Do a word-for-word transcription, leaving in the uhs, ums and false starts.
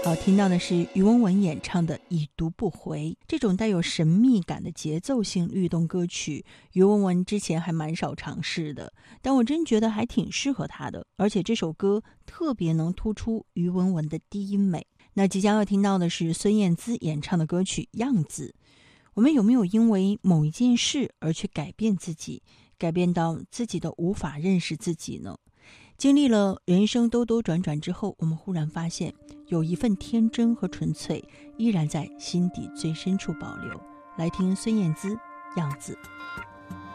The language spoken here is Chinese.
好，听到的是于文文演唱的《已读不回》，这种带有神秘感的节奏性律动歌曲，于文文之前还蛮少尝试的，但我真觉得还挺适合她的，而且这首歌特别能突出于文文的低音美。那即将要听到的是孙燕姿演唱的歌曲《样子》。我们有没有因为某一件事而去改变自己，改变到自己都无法认识自己呢？经历了人生兜兜转转之后，我们忽然发现有一份天真和纯粹依然在心底最深处保留。来听孙燕姿《样子》。